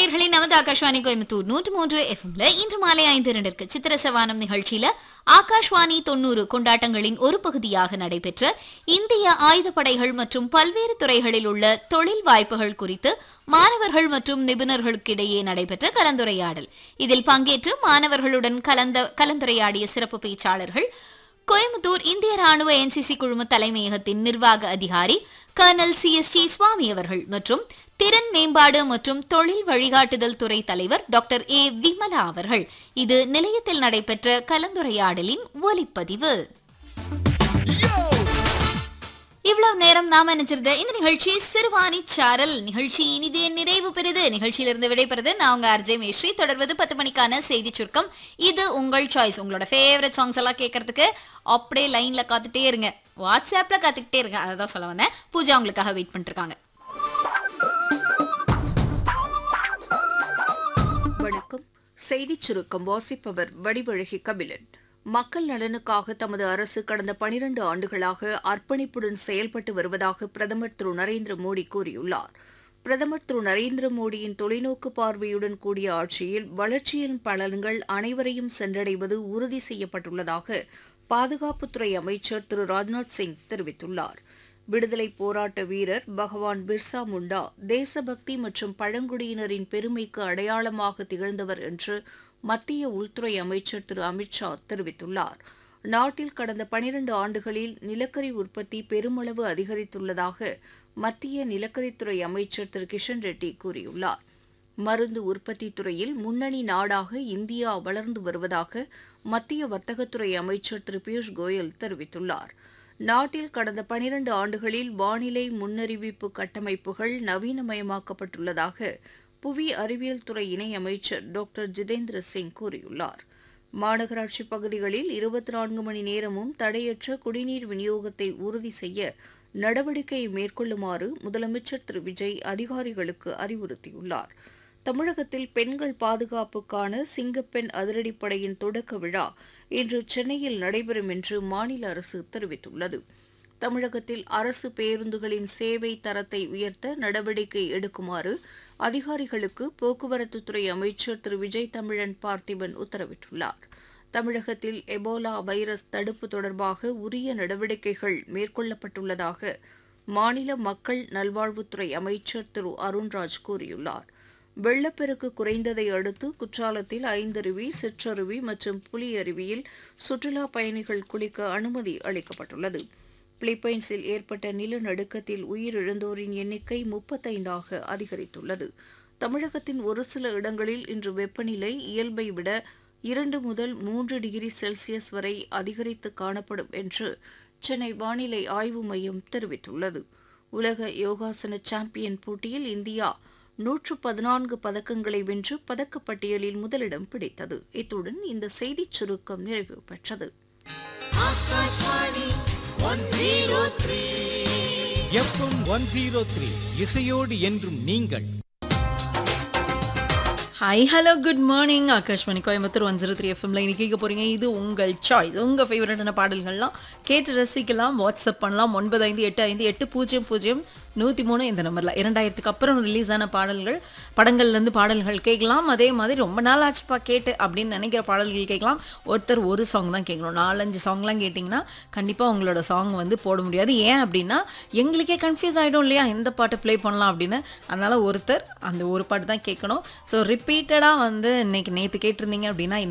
நேயர்களே, நமது ஆகாஷ்வாணி கோயம்புத்தூர் 103 எஃப்எம்ல இன்று மாலை 5:02 சித்திர சவானம் நிகழ்ச்சியில ஆகாஷ்வாணி 90 கொண்டாட்டங்களின் ஒரு பகுதியாக நடைபெற்ற இந்திய ஆயுதப்படைகள் மற்றும் பல்வேறு துறைகளில் உள்ள தொழில் வாய்ப்புகள் குறித்து மாணவர்கள் மற்றும் நிபுணர்களுக்கிடையே நடைபெற்ற கலந்துரையாடல். இதில் பங்கேற்று மாணவர்களுடன் கலந்துரையாடிய சிறப்பு பேச்சாளர்கள் கோயம்புத்தூர் இந்திய ராணுவ என்சிசி குழும தலைமையகத்தின் நிர்வாக அதிகாரி கர்னல் CST சுவாமி அவர்கள் மற்றும் திறன் மேம்பாடு மற்றும் தொழில் வழிகாட்டுதல் துறை தலைவர் டாக்டர் A விமலா அவர்கள். இது நிலையத்தில் நடைபெற்ற கலந்துரையாடலின் ஒலிப்பதிவு. இவ்வளவு நேரம் நாம நினைச்சிருந்த இந்த நிகழ்ச்சி சிறுவாணி சாரல் நிகழ்ச்சி இனிதே நிறைவு பெறுது. நிகழ்ச்சியிலிருந்து விடைபெறுது நான் உங்க RJ மேஸ்ரீ. தொடர்வது 10 மணிக்கான செய்தி சுருக்கம். இது உங்கள் சாய்ஸ். உங்களோட ஃபேவரட் சாங்ஸ் எல்லாம் கேட்கறதுக்கு அப்படியே லைன்ல காத்துட்டே இருங்க, வாட்ஸ்அப்ல காத்துக்கிட்டே இருங்க. அதான் சொல்ல வந்தேன். பூஜா உங்களுக்காக வெயிட் பண்ணிட்டு இருக்காங்க. வணக்கம். செய்தி சுருக்கம் வாசிப்பவர் வடிவழகி கபிலன். மக்கள் நலனுக்காக தமது அரசு கடந்த 12 ஆண்டுகளாக அர்ப்பணிப்புடன் செயல்பட்டு வருவதாக பிரதமர் திரு நரேந்திர மோடி கூறியுள்ளார். பிரதமர் திரு நரேந்திர மோடியின் தொலைநோக்கு பார்வையுடன் கூடிய ஆட்சியில் வளர்ச்சியின் பலன்கள் அனைவரையும் சென்றடைவது உறுதி செய்யப்பட்டுள்ளதாக பாதுகாப்புத்துறை அமைச்சர் திரு ராஜ்நாத் சிங் தெரிவித்துள்ளார். விடுதலை போராட்ட வீரர் பகவான் பிர்சா முண்டா தேசபக்தி மற்றும் பழங்குடியினரின் பெருமைக்கு அடையாளமாக திகழ்ந்தவர் என்று மத்திய உள்துறை அமைச்சர் திரு அமித்ஷா தெரிவித்துள்ளார். நாட்டில் கடந்த 12 ஆண்டுகளில் நிலக்கரி உற்பத்தி பெருமளவு அதிகரித்துள்ளதாக மத்திய நிலக்கரித்துறை அமைச்சர் திரு கிஷன் ரெட்டி கூறியுள்ளார். மருந்து உற்பத்தி துறையில் முன்னணி நாடாக இந்தியா வளர்ந்து வருவதாக மத்திய வர்த்தகத்துறை அமைச்சர் திரு பியூஷ் கோயல் தெரிவித்துள்ளார். நாட்டில் கடந்த 12 ஆண்டுகளில் வானிலை முன்னறிவிப்பு கட்டமைப்புகள் நவீனமயமாக்கப்பட்டுள்ளதாக புவி அறிவியல் துறை இணையமைச்சர் டாக்டர் ஜிதேந்திர சிங் கூறியுள்ளார். மாநகராட்சி பகுதிகளில் 24 மணி நேரமும் தடையற்ற குடிநீர் விநியோகத்தை உறுதி செய்ய நடவடிக்கை மேற்கொள்ளுமாறு முதலமைச்சர் திரு விஜய் அதிகாரிகளுக்கு அறிவுறுத்தியுள்ளார். தமிழகத்தில் பெண்கள் பாதுகாப்புக்கான சிங்கப்பெண் அதிரடிப்படையின் தொடக்க விழா இன்று சென்னையில் நடைபெறும் என்று மாநில அரசு தெரிவித்துள்ளது. தமிழகத்தில் அரசு பேருந்துகளின் சேவை தரத்தை உயர்த்த நடவடிக்கை எடுக்குமாறு அதிகாரிகளுக்கு போக்குவரத்துத்துறை அமைச்சர் திரு விஜய் தமிழன் பார்த்திபன் உத்தரவிட்டுள்ளார். தமிழகத்தில் எபோலா வைரஸ் தடுப்பு தொடர்பாக உரிய நடவடிக்கைகள் மேற்கொள்ளப்பட்டுள்ளதாக மாநில மக்கள் நல்வாழ்வுத்துறை அமைச்சர் திரு அருண்ராஜ் கூறியுள்ளார். வெள்ளப்பெருக்கு குறைந்ததை அடுத்து குற்றாலத்தில் ஐந்தருவி, சிற்றருவி மற்றும் புலி அருவியில் சுற்றுலா பயணிகள் குளிக்க அனுமதி அளிக்கப்பட்டுள்ளது. பிலிப்பைன்ஸில் ஏற்பட்ட நிலநடுக்கத்தில் உயிரிழந்தோரின் எண்ணிக்கை 35ஆக அதிகரித்துள்ளது. தமிழகத்தின் ஒரு சில இடங்களில் இன்று வெப்பநிலை இயல்பை விட 2 முதல் 3 டிகிரி செல்சியஸ் வரை அதிகரித்து காணப்படும் என்று சென்னை வானிலை ஆய்வு மையம் தெரிவித்துள்ளது. உலக யோகாசன சாம்பியன் போட்டியில் இந்தியா 114 பதக்கங்களை வென்று பதக்கப்பட்டியலில் முதலிடம் பிடித்தது. இத்துடன் இந்த செய்திச் சுருக்கம் நிறைவு பெற்றது. FM 103 இசையோடு என்றும் நீங்கள். Hi hello good morning. Akashvani Coimbatore 103 எஃப்எம்ல இன்னைக்கு கேட்க போறீங்க. இது உங்கள் சாய்ஸ். உங்கள் ஃபேவரட்டான பாடல்கள்லாம் கேட்டு ரசிக்கலாம். வாட்ஸ்அப் பண்ணலாம் 9585800103 இந்த நம்பரில். 2000க்கு அப்புறம் ரிலீஸ் ஆன பாடல்கள், படங்கள்லேருந்து பாடல்கள் கேட்கலாம். அதே மாதிரி ரொம்ப நாள் ஆச்சுப்பா கேட்டு அப்படின்னு நினைக்கிற பாடல்கள் கேட்கலாம். ஒருத்தர் ஒரு சாங் தான் கேட்கணும். 4-5 சாங்லாம் கேட்டிங்கன்னா கண்டிப்பாக உங்களோட சாங் வந்து போட முடியாது. ஏன் அப்படின்னா எங்களுக்கே கன்ஃபியூஸ் ஆகிடும் இல்லையா, எந்த பாட்டை ப்ளே பண்ணலாம் அப்படின்னு. அதனால் ஒருத்தர் அந்த ஒரு பாட்டு தான் கேட்கணும். ஸோ ரிப்பீட்டடாக வந்து இன்னைக்கு நேற்று கேட்டிருந்தீங்க அப்படின்னா